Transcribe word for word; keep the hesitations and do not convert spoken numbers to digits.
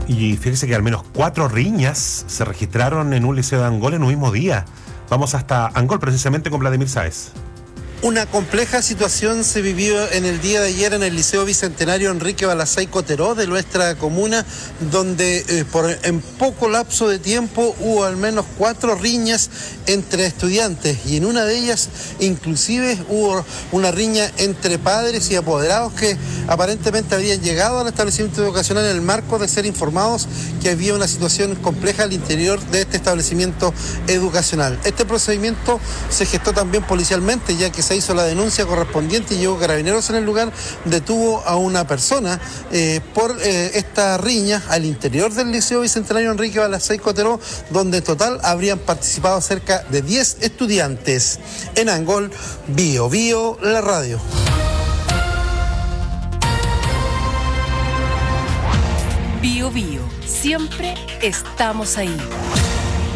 Y fíjese que al menos cuatro riñas se registraron en un liceo de Angol en un mismo día. Vamos hasta Angol precisamente con Vladimir Sáez. Una compleja situación se vivió en el día de ayer en el Liceo Bicentenario Enrique Balazay Cotteró de nuestra comuna, donde eh, por en poco lapso de tiempo hubo al menos cuatro riñas entre estudiantes, y en una de ellas inclusive hubo una riña entre padres y apoderados que aparentemente habían llegado al establecimiento educacional en el marco de ser informados que había una situación compleja al interior de este establecimiento educacional. Este procedimiento se gestó también policialmente, ya que se hizo la denuncia correspondiente y llegó Carabineros en el lugar, detuvo a una persona eh, por eh, esta riña al interior del Liceo Bicentenario Enrique Balazay Cotteró, donde en total habrían participado cerca de diez estudiantes. En Angol, Bio Bio, la radio. Bio Bio, siempre estamos ahí.